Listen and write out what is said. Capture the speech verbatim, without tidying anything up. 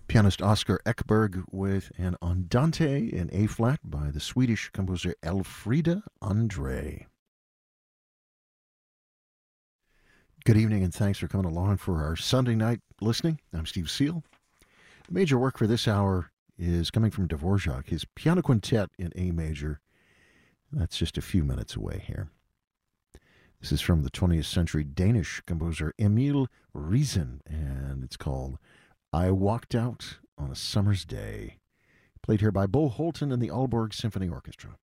Pianist Oscar Ekberg with an Andante in A flat by the Swedish composer Elfrida Andre. Good evening and thanks for coming along for our Sunday night listening. I'm Steve Seal. The major work for this hour is coming from Dvorak, his piano quintet in A major. That's just a few minutes away here. This is from the twentieth century Danish composer Emil Riesen, and it's called I Walked Out on a Summer's Day. Played here by Bo Holton and the Aalborg Symphony Orchestra.